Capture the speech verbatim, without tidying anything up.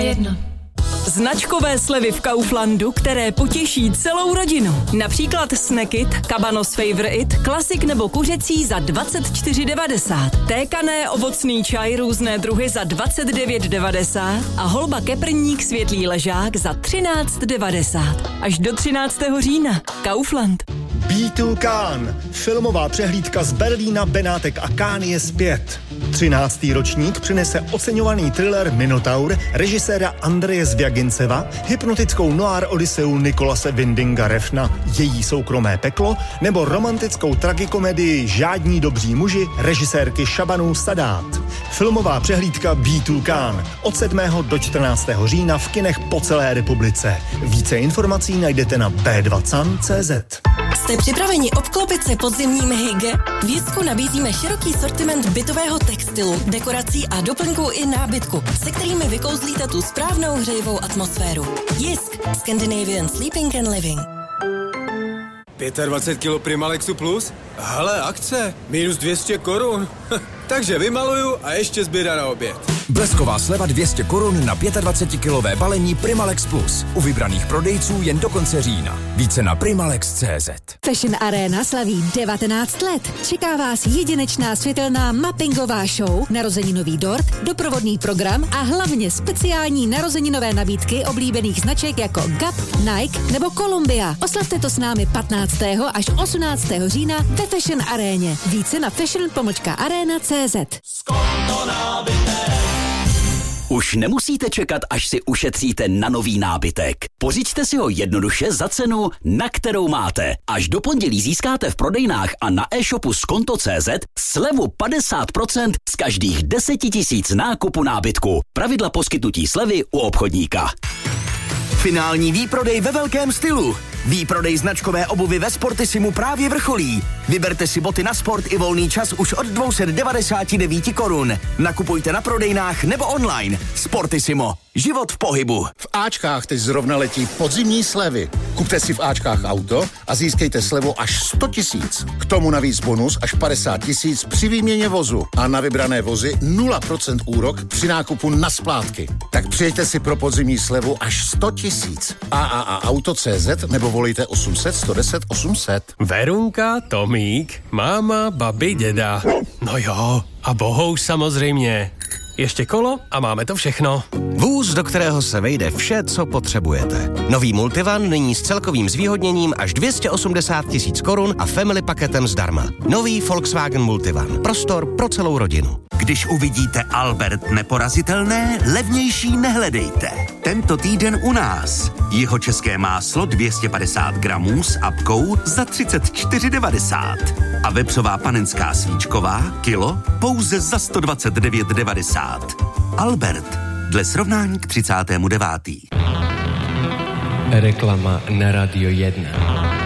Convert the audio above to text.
jedno. Značkové slevy v Kauflandu, které potěší celou rodinu. Například Snackit, Cabanos Favorite, klasik nebo kuřecí za dvacet čtyři devadesát. Tékané ovocný čaj různé druhy za dvacet devět devadesát a holba keprník světlý ležák za třináct devadesát. Až do třináctého října. Kaufland. bé dva Cannes. Filmová přehlídka z Berlína, Benátek a Cannes je zpět. třináctý ročník přinese oceňovaný thriller Minotaur režiséra Andreje Zviaginceva, hypnotickou noir odyseu Nikolase Windinga Refna Její soukromé peklo nebo romantickou tragikomedii Žádní dobří muži režisérky Shabanu Sadát. Filmová přehlídka bé dva Cannes od sedmého do čtrnáctého října v kinech po celé republice. Více informací najdete na bé dva can tečka cé zet. Jste připraveni obklopit se podzimními hygge? V Jisku nabízíme široký sortiment bytového textilu, dekorací a doplňků i nábytku, se kterými vykouzlíte tu správnou hřejivou atmosféru. Jisk. Scandinavian Sleeping and Living. dvacet pět kilo Primalexu Plus? Hele, akce. Minus dvě stě korun. Takže vymaluju a ještě zbyda na oběd. Blesková sleva dvě stě korun na dvacetkilové balení Primalex Plus. U vybraných prodejců jen do konce října. Více na primalex tečka cé zet. Fashion Arena slaví devatenáct let. Čeká vás jedinečná světelná mappingová show, narozeninový dort, doprovodný program a hlavně speciální narozeninové nabídky oblíbených značek jako Gap, Nike nebo Columbia. Oslavte to s námi patnáctého až osmnáctého října ve Fashion Aréně. Více na fashion pomlčka arena tečka cé zet. Už nemusíte čekat, až si ušetříte na nový nábytek. Pořiďte si ho jednoduše za cenu, na kterou máte. Až do pondělí získáte v prodejnách a na e-shopu skonto tečka cé zet slevu padesát procent z každých deseti tisíc nákupu nábytku. Pravidla poskytnutí slevy u obchodníka. Finální výprodej ve velkém stylu. Výprodej značkové obuvy ve Sportissimu právě vrcholí. Vyberte si boty na sport i volný čas už od dvě stě devadesát devět korun. Nakupujte na prodejnách nebo online. Sportissimo. Život v pohybu. V Ačkách teď zrovna letí podzimní slevy. Kupte si v Ačkách auto a získejte slevu až sto tisíc. K tomu navíc bonus až padesát tisíc při výměně vozu. A na vybrané vozy nula procent úrok při nákupu na splátky. Tak přijďte si pro podzimní slevu až sto tisíc. a a a auto tečka cé zet nebo volejte osm set, sto deset, osm set. Verunka, Tomík, máma, babi, děda. No jo, a bohouš samozřejmě. Ještě kolo a máme to všechno. Vůz, do kterého se vejde vše, co potřebujete. Nový Multivan nyní s celkovým zvýhodněním až dvě stě osmdesát tisíc korun a family paketem zdarma. Nový Volkswagen Multivan. Prostor pro celou rodinu. Když uvidíte Albert neporazitelné, levnější nehledejte. Tento týden u nás. Jihočeské máslo dvě stě padesát gramů s apkou za třicet čtyři devadesát. A vepřová panenská svíčková kilo pouze za sto dvacet devět devadesát. Albert, dle srovnání k třicátému devátému Reklama na Radio jedna.